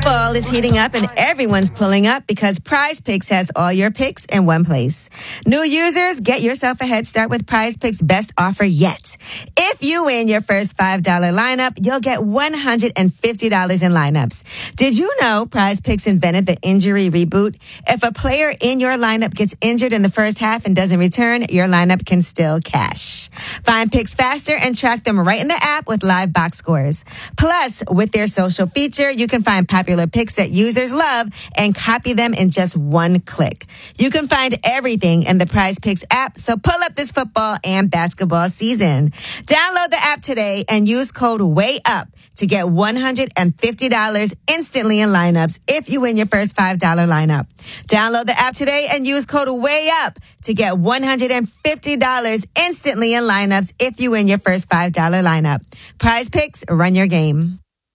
Football is heating up and everyone's pulling up because Prize Picks has all your picks in one place. New users, get yourself a head start with Prize Picks' best offer yet. If you win your first $5 lineup, you'll get $150 in lineups. Did you know Prize Picks invented the injury reboot? If a player in your lineup gets injured in the first half and doesn't return, your lineup can still cash. Find picks faster and track them right in the app with live box scores. Plus, with their social feature, you can find popular picks that users love and copy them in just one click. You can find everything in the Prize Picks app, so pull up this football and basketball season. Download the app today and use code WAYUP to get $150 instantly in lineups if you win your first $5 lineup. Download the app today and use code WAYUP to get $150 instantly in lineups if you win your first $5 lineup. Prize Picks, run your game.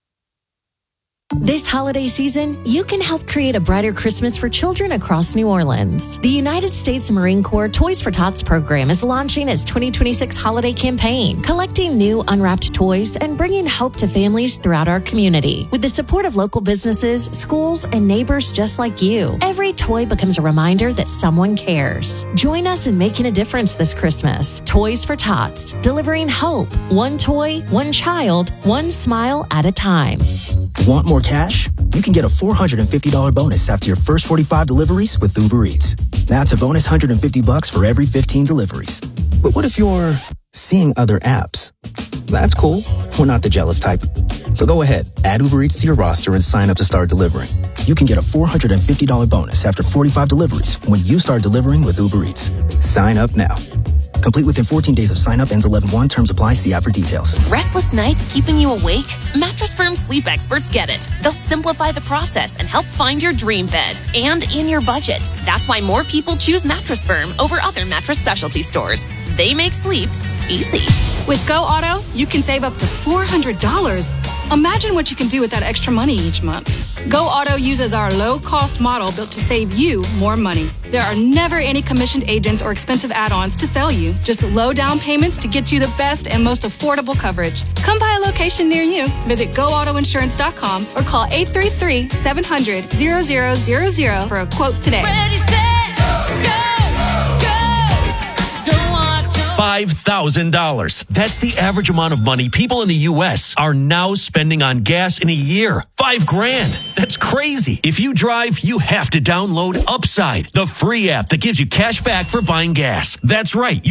This holiday season, you can help create a brighter Christmas for children across New Orleans. The United States Marine Corps Toys for Tots program is launching its 2026 holiday campaign, collecting new unwrapped toys and bringing hope to families throughout our community. With the support of local businesses, schools, and neighbors just like you, every toy becomes a reminder that someone cares. Join us in making a difference this Christmas. Toys for Tots, delivering hope. One toy, one child, one smile at a time. Want more cash? You can get a $450 bonus after your first 45 deliveries with Uber Eats. That's a bonus $150 for every 15 deliveries. But what if you're seeing other apps? That's cool. We're not the jealous type. So go ahead, add Uber Eats to your roster and sign up to start delivering. You can get a $450 bonus after 45 deliveries when you start delivering with Uber Eats. Sign up now. Complete within 14 days of sign up. Ends 11/1. Terms apply. See app for details. Restless nights keeping you awake? Mattress Firm sleep experts get it. They'll simplify the process and help find your dream bed and in your budget. That's why more people choose Mattress Firm over other mattress specialty stores. They make sleep easy. With Go Auto, you can save up to $400. Imagine what you can do with that extra money each month. Go Auto uses our low-cost model built to save you more money. There are never any commissioned agents or expensive add-ons to sell you. Just low down payments to get you the best and most affordable coverage. Come by a location near you. Visit GoAutoInsurance.com or call 833-700-0000 for a quote today. Ready, set, go! $5,000. That's the average amount of money people in the U.S. are now spending on gas in a year. $5,000. That's crazy. If you drive, you have to download Upside, the free app that gives you cash back for buying gas. That's right.